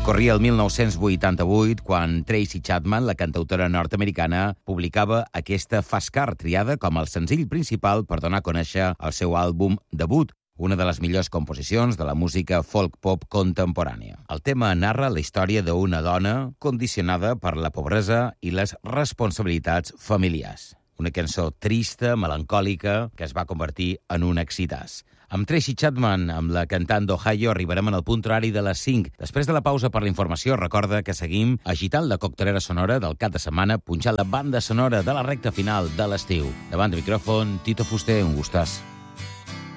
Corria el 1988 quan Tracy Chapman, la cantautora nord-americana, publicava aquesta Fast Car, triada com el senzill principal per donar a conèixer el seu àlbum debut, una de les millors composicions de la música folk-pop contemporània. El tema narra la història d'una dona condicionada per la pobresa i les responsabilitats familiars. Una cançó trista, melancòlica, que es va convertir en un exitàs. Amb Tracy Chapman, amb la cantant d'Ohio, arribarem en el punt horari de les 5. Després de la pausa per la informació, recorda que seguim agitant la coctelera sonora del cap de setmana, punxant la banda sonora de la recta final de l'estiu. Davant de micròfon, Tito Fuster, un gustàs.